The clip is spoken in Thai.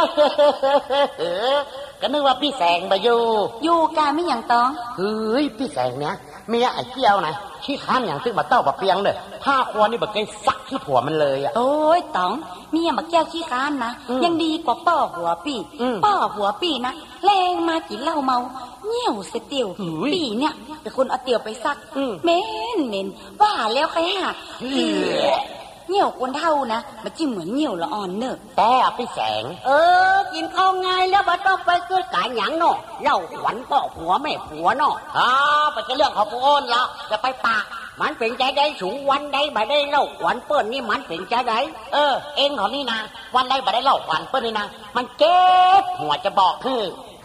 ก็นึกว่าพี่แสงมาอยู่กายไม่อย่างตองเฮ้ยพี่แสงเนี่ยเมียไอ้เกี้ยวนะขี้ข้านอย่างตึ้งมาเต้าปะเปียงเลยผ้าควรนี่แบบไอ้ซักที่ผัวมันเลยอ่ะโอ้ยตองเมียมาแก้วขี้ข้านนะยังดีกว่าป้อหัวปีป้อหัวปีนะแรงมากินเหล้าเมาเหี่ยวเสียเตียวปีเนี่ยเป็นคนเอาเตียวไปซักเม้นว่าแล้วใครหะเหี่ยวคนเท่านะมันจิ้มเหมือนเหี่ยวละอ่อนเนอะแต่พี่แสงกินข้าวง่ายแล้วบ่ต้องไปเกิดกายหยังเนาะเล่าขวัญป้อผัวแม่ผัวเนาะไปจะเรื่องของผู้อ้นละจะไปปากมันเป็นใจได้สูงวันใดบ่ได้เล่าขวัญเปิ้นนี่มันเป็นใจได้เองของนี่นะวันใดบ่ได้เล่าขวัญเปิ้นนี่นะมันเจ็บหัวจะบอกคือ